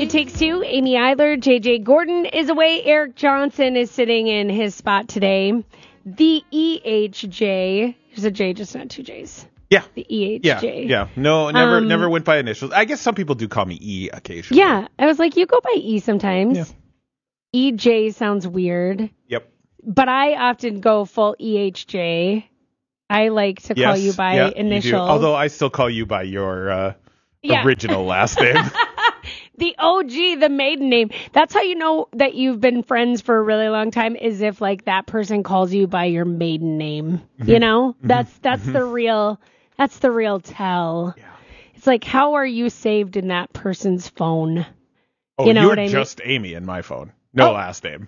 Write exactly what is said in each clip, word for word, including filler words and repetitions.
It Takes Two. Amy Eiler, J J Gordon is away. Eric Johnson is sitting in his spot today. The E H J. There's a J, just not two J's. Yeah. The E H J. Yeah, yeah. No, never Um, never went by initials. I guess some people do call me E occasionally. Yeah. I was like, you go by E sometimes. Yeah. E J sounds weird. Yep. But I often go full E H J. I like to call Yes, you by yeah, you do. initials. Although I still call you by your uh, Yeah. original last name. The O G, the maiden name. That's how you know that you've been friends for a really long time, is if like that person calls you by your maiden name. Mm-hmm. You know? That's that's the real that's the real tell. Yeah. It's like, how are you saved in that person's phone? Oh, You know you're what I mean? just Amy in my phone. No Oh. last name.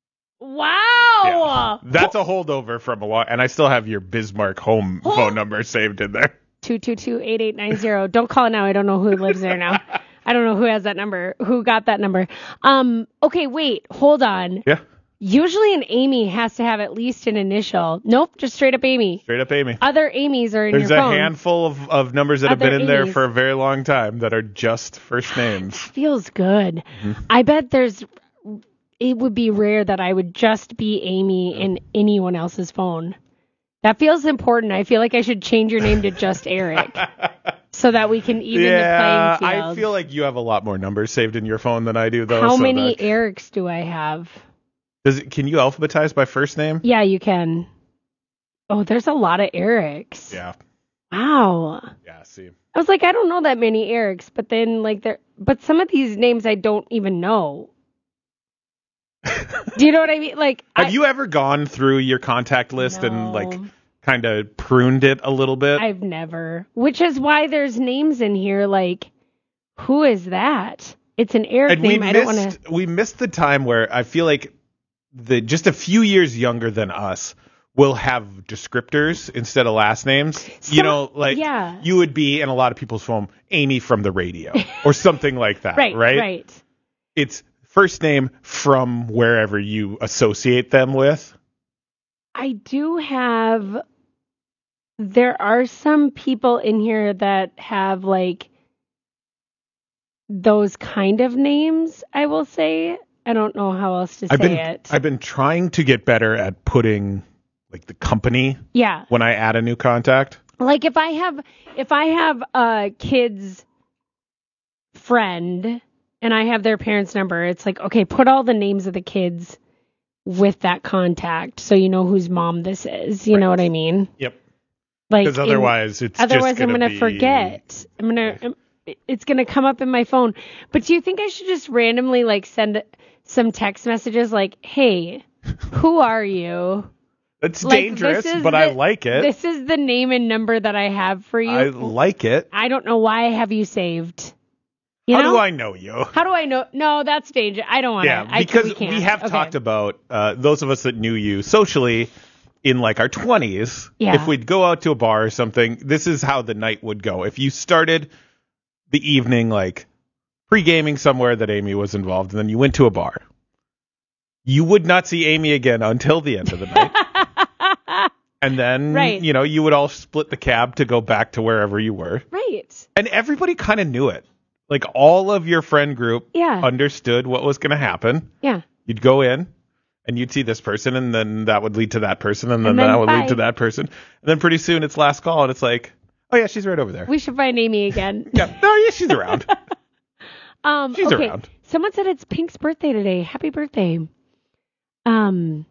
Wow. Yeah. That's a holdover from a while, and I still have your Bismarck home Hold- phone number saved in there. two two two, eight eight nine zero. Don't call it now. I don't know who lives there now. I don't know who has that number, who got that number. Um, okay, wait, hold on. Yeah, Usually an Amy has to have at least an initial. Nope, just straight up Amy. straight up Amy. Other Amy's are in There's your a phone. handful of, of numbers that have Other been in there Amy's. for a very long time that are just first names. Feels good. Mm-hmm. I bet there's, it would be rare that I would just be Amy in anyone else's phone. That feels important. I feel like I should change your name to just Eric so that we can even yeah, the playing field. I feel like you have a lot more numbers saved in your phone than I do, though. How so many that- Erics do I have? Does it, can you alphabetize by first name? Yeah, you can. Oh, there's a lot of Erics. Yeah. Wow. Yeah, see. I was like, I don't know that many Erics, but then like there, but some of these names I don't even know. Do you know what I mean? Like, Have I, you ever gone through your contact list and No. like kind of pruned it a little bit? I've never. Which is why there's names in here like, who is that? It's an Eric and we name. I don't want missed to. we missed the time where I feel like the just a few years younger than us will have descriptors instead of last names. you Some- know, like yeah. you would be in a lot of people's phone, Amy from the radio or something like that, Right, right? right. It's first name from wherever you associate them with. I do have. There are some people in here that have like those kind of names, I will say. I don't know how else to say I've been it. I've been trying to get better at putting like the company yeah. when I add a new contact. Like if I have if I have a kid's friend and I have their parents' number, it's like, okay, put all the names of the kids with that contact so you know whose mom this is. You know what I mean? Yep. Like Because in- otherwise, it's Otherwise, just I'm gonna going to be- forget. I'm going to, it's going to come up in my phone. But do you think I should just randomly like send some text messages like, hey, who are you? It's Like, dangerous, this is but I the- like it. This is the name and number that I have for you. I like it. I don't know why I have you saved. You How know? do I know you? How do I know? No, that's dangerous. I don't want to. Yeah, I, because we, can't. we have Okay. talked about uh, those of us that knew you socially in like our twenties. Yeah. If we'd go out to a bar or something, this is how the night would go. If you started the evening like pre-gaming somewhere that Amy was involved, and then you went to a bar, you would not see Amy again until the end of the night. And then, Right. you know, you would all split the cab to go back to wherever you were. Right. And everybody kind of knew it. Like all of your friend group Yeah. understood what was going to happen. Yeah. You'd go in and you'd see this person, and then that would lead to that person, and then, And then that would bye. lead to that person. And then pretty soon it's last call, and it's like, oh, yeah, she's right over there. We should find Amy again. yeah. No, yeah, she's around. Um, She's okay. around. Someone said it's Pink's birthday today. Happy birthday. Um.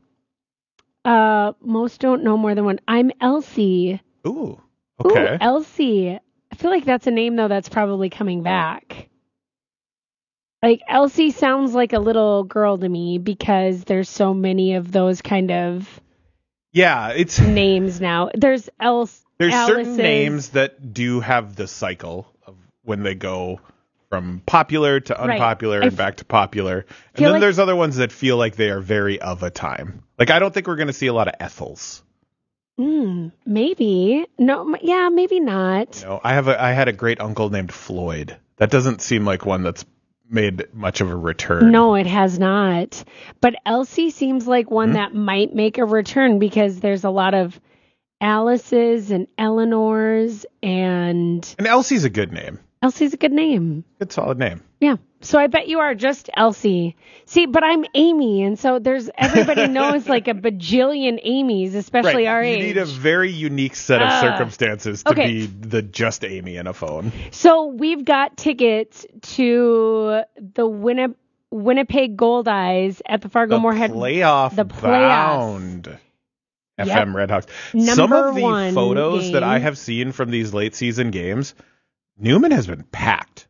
Uh. Most don't know more than one. I'm Elsie. Ooh, okay. Ooh, Elsie. I feel like that's a name though that's probably coming back. Like Elsie sounds like a little girl to me because there's so many of those kind of yeah, it's names now. There's Else. there's certain Alice's- names that do have the cycle of when they go from popular to Right. unpopular I and f- back to popular. And feel then like- there's other ones that feel like they are very of a time. Like I don't think we're going to see a lot of Ethels. Mm, maybe. No. m- Yeah. Maybe not. You know, I have a I had a great uncle named Floyd. That doesn't seem like one that's made much of a return. No, it has not. But Elsie seems like one Hmm? that might make a return because there's a lot of Alice's and Eleanor's and And Elsie's a good name. Elsie's a good name. Good solid name. Yeah. So I bet you are just Elsie. See, but I'm Amy, and so there's everybody knows like a bajillion Amy's, especially right. our you age. You need a very unique set of uh, circumstances to okay. be the just Amy in a phone. So we've got tickets to the Winnip- Winnipeg Goldeyes at the Fargo the Moorhead playoff the playoff bound F M yep. Redhawks. Number Some of the one photos game. that I have seen from these late season games, Newman has been packed.